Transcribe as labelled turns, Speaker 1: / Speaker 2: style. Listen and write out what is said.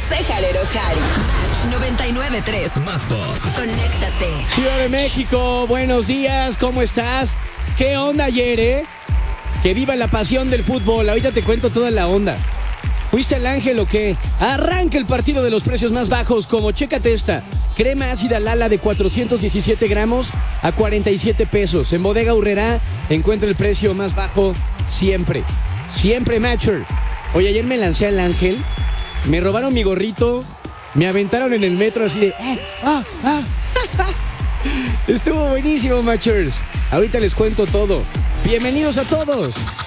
Speaker 1: José Jadero Jari. Match 99.3.
Speaker 2: Más pop.
Speaker 1: Conéctate.
Speaker 3: Ciudad de México, buenos días, ¿cómo estás? ¿Qué onda ayer, Que viva la pasión del fútbol, ahorita te cuento toda la onda. ¿Fuiste al Ángel o qué? Arranca el partido de los precios más bajos, como chécate esta. Crema ácida Lala de 417 gramos a 47 pesos. En Bodega Aurrerá encuentra el precio más bajo siempre. Siempre Matcher. Oye, ayer me lancé al Ángel, me robaron mi gorrito, me aventaron en el metro así de... Estuvo buenísimo, Matchers. Ahorita les cuento todo. Bienvenidos a todos.